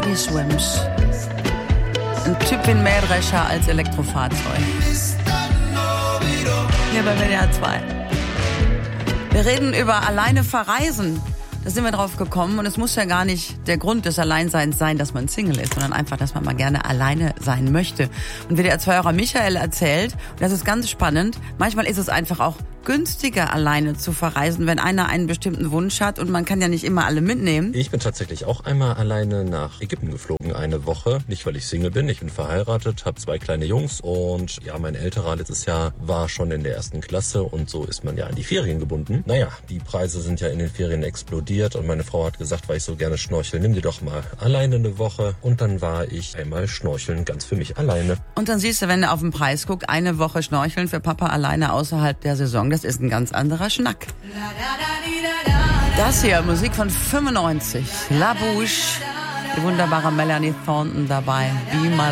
Body Swims. Ein Typ wie ein Mähdrescher als Elektrofahrzeug. Hier bei WDR 2. Wir reden über alleine verreisen. Da sind wir drauf gekommen und es muss ja gar nicht der Grund des Alleinseins sein, dass man Single ist, sondern einfach, dass man mal gerne alleine sein möchte. Und WDR-2-Hörer Michael erzählt, und das ist ganz spannend, manchmal ist es einfach auch günstiger, alleine zu verreisen, wenn einer einen bestimmten Wunsch hat und man kann ja nicht immer alle mitnehmen. Ich bin tatsächlich auch einmal alleine nach Ägypten geflogen, eine Woche. Nicht, weil ich Single bin, ich bin verheiratet, habe 2 kleine Jungs und ja, mein älterer letztes Jahr war schon in der 1. Klasse und so ist man ja an die Ferien gebunden. Naja, die Preise sind ja in den Ferien explodiert und meine Frau hat gesagt, weil ich so gerne schnorchel, nimm dir doch mal alleine eine Woche. Und dann war ich einmal schnorcheln, ganz für mich alleine. Und dann siehst du, wenn du auf den Preis guckst, eine Woche schnorcheln für Papa alleine außerhalb der Saison. Das ist ein ganz anderer Schnack. Das hier, Musik von 95. La Bouche. Die wunderbare Melanie Thornton dabei. Be My